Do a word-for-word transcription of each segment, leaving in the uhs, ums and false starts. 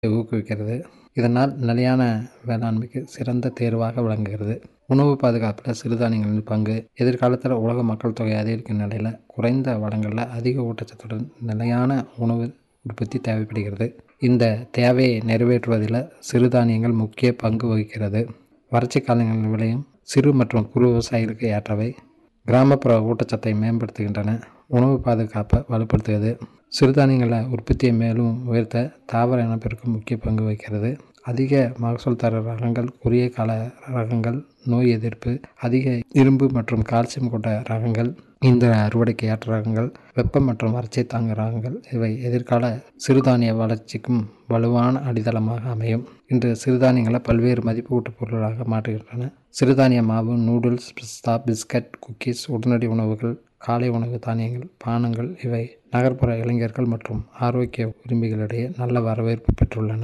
ஊக்குவிக்கிறது. இதனால் நிலையான வேளாண்மைக்கு சிறந்த தேர்வாக விளங்குகிறது. உணவு பாதுகாப்பில் சிறுதானியங்களின் பங்கு. எதிர்காலத்தில் உலக மக்கள் தொகை அதிகரிக்கும் நிலையில் குறைந்த வளங்களில் அதிக ஊட்டச்சத்துடன் நிலையான உணவு உற்பத்தி தேவைப்படுகிறது. இந்த தேவையை நிறைவேற்றுவதில் சிறுதானியங்கள் முக்கிய பங்கு வகிக்கிறது. வறட்சி காலங்களில் விளையும் சிறு மற்றும் குறு விவசாயிகளுக்கு ஏற்றவை. கிராமப்புற ஊட்டச்சத்தை மேம்படுத்துகின்றன. உணவு பாதுகாப்பை வலுப்படுத்துகிறது. சிறுதானியங்களை உற்பத்தியை மேலும் உயர்த்த தாவர இனப்பெருக்க முக்கிய பங்கு வகிக்கிறது. அதிக மகசூல் தர ரகங்கள், குறுகிய கால ரகங்கள், நோய் எதிர்ப்பு, அதிக இரும்பு மற்றும் கால்சியம் கொண்ட ரகங்கள், இந்த அறுவடைக்கு ஏற்ற ரகங்கள், வெப்பம் மற்றும் வறட்சியை தாங்கும் ரகங்கள் இவை எதிர்கால சிறுதானிய வளர்ச்சிக்கும் வலுவான அடித்தளமாக அமையும். இன்று சிறுதானியங்களை பல்வேறு மதிப்பு ஊட்ட பொருட்களாக மாற்றுகின்றன. சிறுதானிய மாவு, நூடுல்ஸ், பிஸ்தா, பிஸ்கட், குக்கீஸ், உடனடி உணவுகள், காலை உணவு தானியங்கள், பானங்கள் இவை நகர்ப்புற இளைஞர்கள் மற்றும் ஆரோக்கிய விரும்பிகளிடையே நல்ல வரவேற்பு பெற்றுள்ளன.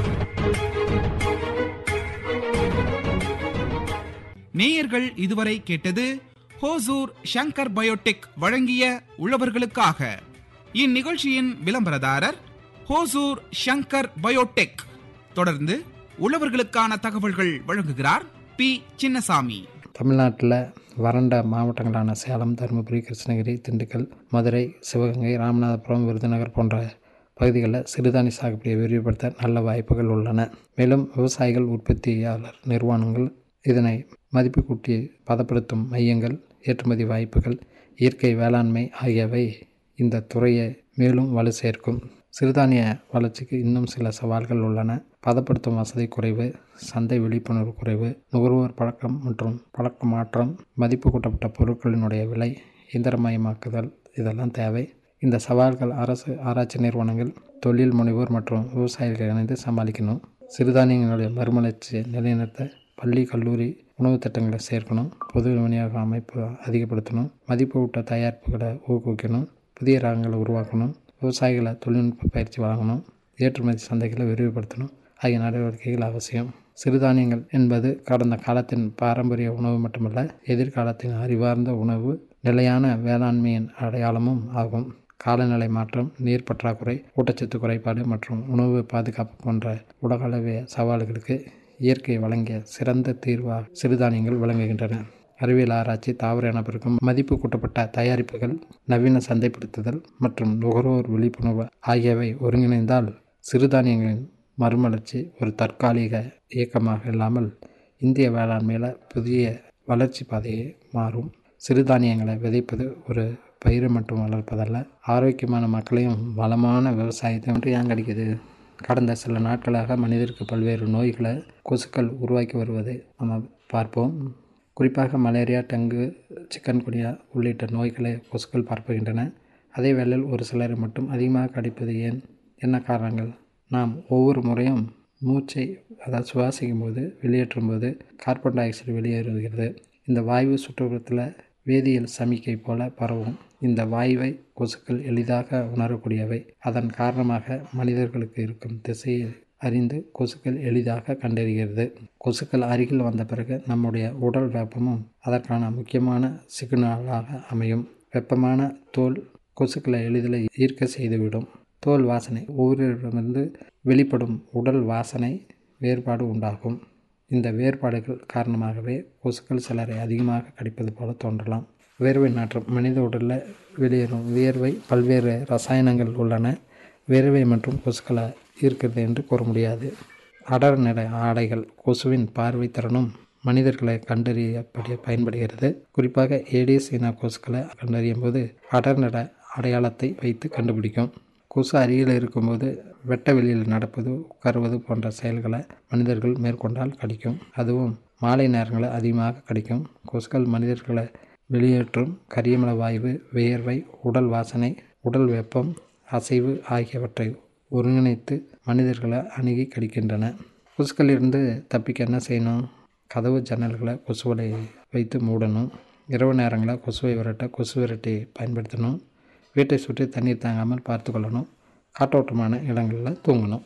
நேயர்கள் இதுவரை கேட்டது ஹோசூர் ஷங்கர் பயோடெக் வழங்கிய உழவர்களுக்காக. இந்நிகழ்ச்சியின் விளம்பரதாரர் ஹோசூர் ஷங்கர் பயோடெக். தொடர்ந்து உழவர்களுக்கான தகவல்கள் வழங்குகிறார் பி சின்னசாமி. தமிழ்நாட்டில் வறண்ட மாவட்டங்களான சேலம், தருமபுரி, கிருஷ்ணகிரி, திண்டுக்கல், மதுரை, சிவகங்கை, ராமநாதபுரம், விருதுநகர் போன்ற பகுதிகளில் சிறுதானிய சாகுபடியை விரிவுபடுத்த நல்ல வாய்ப்புகள் உள்ளன. மேலும் விவசாயிகள், உற்பத்தியாளர் நிறுவனங்கள், இதனை மதிப்பு கூட்டி பதப்படுத்தும் மையங்கள், ஏற்றுமதி வாய்ப்புகள், இயற்கை வேளாண்மை ஆகியவை இந்த துறையை மேலும் வலு சேர்க்கும். சிறுதானிய வளர்ச்சிக்கு இன்னும் சில சவால்கள் உள்ளன. பதப்படுத்தும் வசதி குறைவு, சந்தை விழிப்புணர்வு குறைவு, நுகர்வோர் பழக்கம் மற்றும் பழக்க மாற்றம், மதிப்பு கூட்டப்பட்ட பொருட்களினுடைய விலை, இயந்திரமயமாக்குதல் இதெல்லாம் தேவை. இந்த சவால்கள் அரசு, ஆராய்ச்சி நிறுவனங்கள், தொழில் முனைவோர் மற்றும் விவசாயிகள் இணைந்து சமாளிக்கணும். சிறுதானியங்களுடைய மறுமலர்ச்சியை நிலைநிறுத்த பள்ளி, கல்லூரி உணவு திட்டங்களை சேர்க்கணும். பொது விநியோக அமைப்பு அதிகப்படுத்தணும். மதிப்பு ஊட்ட தயாரிப்புகளை ஊக்குவிக்கணும். புதிய ரகங்களை உருவாக்கணும். விவசாயிகளை தொழில்நுட்ப பயிற்சி வழங்கணும். ஏற்றுமதி சந்தைகளை விரிவுபடுத்தணும் ஆகிய நடவடிக்கைகள் அவசியம். சிறுதானியங்கள் என்பது கடந்த காலத்தின் பாரம்பரிய உணவு மட்டுமல்ல, எதிர்காலத்தின் அறிவார்ந்த உணவு, நிலையான வேளாண்மையின் அடையாளமும் ஆகும். காலநிலை மாற்றம், நீர் பற்றாக்குறை, ஊட்டச்சத்து குறைபாடு மற்றும் உணவு பாதுகாப்பு போன்ற உலகளவிய சவால்களுக்கு இயற்கை வழங்கிய சிறந்த தீர்வாக சிறுதானியங்கள் விளங்குகின்றன. அறிவியல் ஆராய்ச்சி, தாவர இனப்பெருக்கம், மதிப்பு கூட்டப்பட்ட தயாரிப்புகள், நவீன சந்தைப்படுத்துதல் மற்றும் நுகர்வோர் விழிப்புணர்வு ஆகியவை ஒருங்கிணைந்தால் சிறுதானியங்களின் மறுமலர்ச்சி ஒரு தற்காலிக இயக்கமாக இல்லாமல் இந்திய வேளாண்மையில் புதிய வளர்ச்சி பாதையை மாறும். சிறுதானியங்களை விதைப்பது ஒரு பயிரை மட்டும் வளர்ப்பதல்ல, ஆரோக்கியமான மக்களையும் வளமான விவசாயத்தை மட்டும் ஏன் கிடைக்குது. கடந்த சில நாட்களாக மனிதருக்கு பல்வேறு நோய்களை கொசுக்கள் உருவாக்கி வருவதை நம்ம பார்ப்போம். குறிப்பாக மலேரியா, டெங்கு, சிக்கன்குனியா உள்ளிட்ட நோய்களை கொசுக்கள் பரப்புகின்றன. அதே வேளையில் ஒரு சிலரை மட்டும் அதிகமாக கடிப்பது ஏன்? என்ன காரணங்கள்? நாம் ஒவ்வொரு முறையும் மூச்சை அதாவது சுவாசிக்கும் போது, வெளியேற்றும் போது கார்பன் டை ஆக்சைடு வெளியேறுகிறது. இந்த வாயு சுற்றுப்புறத்தில் வேதியியல் சமிக்கை போல பரவும். இந்த வாயுவை கொசுக்கள் எளிதாக உணரக்கூடியவை. அதன் காரணமாக மனிதர்களுக்கு இருக்கும் திசையை அறிந்து கொசுக்கள் எளிதாக கண்டறிகிறது. கொசுக்கள் அருகில் வந்த பிறகு நம்முடைய உடல் வெப்பமும் அதற்கான முக்கியமான சிக்னலாக அமையும். வெப்பமான தோல் கொசுக்களை எளிதில் ஈர்க்க செய்துவிடும். தோல் வாசனை, ஒவ்வொருவரிடமிருந்து வெளிப்படும் உடல் வாசனை வேறுபாடு உண்டாகும். இந்த வேறுபாடுகள் காரணமாகவே கொசுக்கள் சிலரை அதிகமாக கடிப்பது போல தோன்றலாம். வியர்வை நாற்றம், மனித உடலில் வெளியேறும் வியர்வை பல்வேறு ரசாயனங்கள் உள்ளன. வியர்வை மற்றும் கொசுக்களை ஈர்க்கிறது என்று கூற முடியாது. அடர் நிற ஆடைகள் கொசுவின் பார்வை திறனும் மனிதர்களை கண்டறியப்பட பயன்படுகிறது. குறிப்பாக ஏடிஸ் இன கொசுக்களை கண்டறியும் போது அடர் நிற அடையாளத்தை வைத்து கண்டுபிடிக்கும். கொசு அருகில் இருக்கும்போது வெட்ட வெளியில் நடப்பது, உட்காருவது போன்ற செயல்களை மனிதர்கள் மேற்கொண்டால் கடிக்கும். அதுவும் மாலை நேரங்களில் அதிகமாக கடிக்கும். கொசுக்கள் மனிதர்களை வெளியேற்றும் கரியமல வாயு, வியர்வை, உடல் வாசனை, உடல் வெப்பம், அசைவு ஆகியவற்றை ஒருங்கிணைத்து மனிதர்களை அணுகி கடிக்கின்றன. கொசுக்களிலிருந்து தப்பிக்க என்ன செய்யணும்? கதவு ஜன்னல்களை கொசுவலை வைத்து மூடணும். இரவு நேரங்களில் கொசுவை விரட்ட கொசு விரட்டி பயன்படுத்தணும். வீட்டை சுற்றி தண்ணீர் தாங்காமல் பார்த்து கொள்ளணும். காற்றோட்டமான இடங்களில் தூங்கணும்.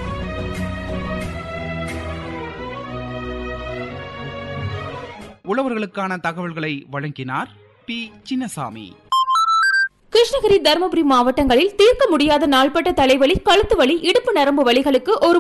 உழவர்களுக்கான தகவல்களை வழங்கினார் பி சின்னசாமி. கிருஷ்ணகிரி, தருமபுரி மாவட்டங்களில் தீர்க்க முடியாத நாள்பட்ட தலைவலி, கழுத்து வலி, இடுப்பு நரம்பு வலிகளுக்கு ஒரு